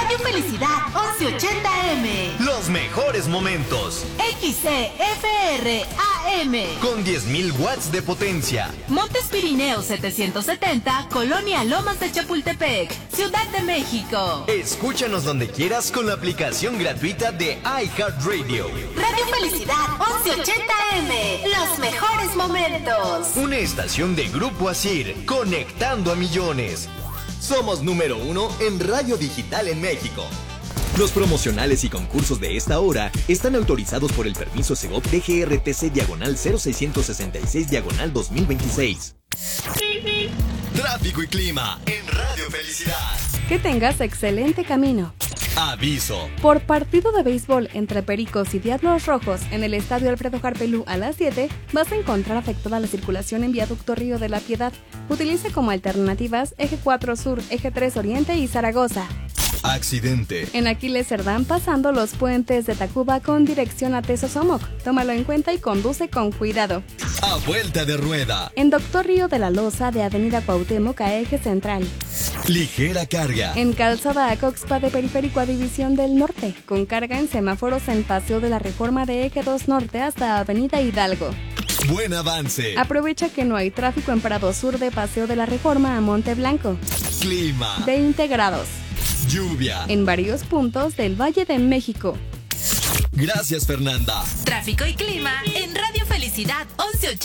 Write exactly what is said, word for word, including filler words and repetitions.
Radio Felicidad once ochenta eme. Los mejores momentos. X C F R A M. Con diez mil watts de potencia. Montes Pirineos setecientos setenta, Colonia Lomas de Chapultepec, Ciudad de México. Escúchanos donde quieras con la aplicación gratuita de iHeartRadio. Radio Felicidad once ochenta eme. Los mejores momentos. Una estación de Grupo Asir, conectando a millones. Somos número uno en radio digital en México. Los promocionales y concursos de esta hora están autorizados por el permiso Segov D G R T C diagonal cero seiscientos sesenta y seis diagonal dos mil veintiséis. Tráfico y clima en Radio Felicidad. Que tengas excelente camino. Aviso. Por partido de béisbol entre Pericos y Diablos Rojos en el Estadio Alfredo Harpelú a las siete, vas a encontrar afectada la circulación en Viaducto Río de la Piedad. Utilice como alternativas Eje cuatro Sur, Eje tres Oriente y Zaragoza. Accidente. En Aquiles Cerdán pasando los puentes de Tacuba con dirección a Tezosomoc. Tómalo en cuenta y conduce con cuidado. A vuelta de rueda. En Doctor Río de la Loza de Avenida Cuauhtémoc a Eje Central. Ligera carga. En Calzada Acoxpa de Periférico a División del Norte, con carga en semáforos en Paseo de la Reforma de Eje dos Norte hasta Avenida Hidalgo. Buen avance. Aprovecha que no hay tráfico en Prado Sur de Paseo de la Reforma a Monte Blanco. Clima. veinte grados. Lluvia. En varios puntos del Valle de México. Gracias, Fernanda. Tráfico y clima en Radio Felicidad once ochenta.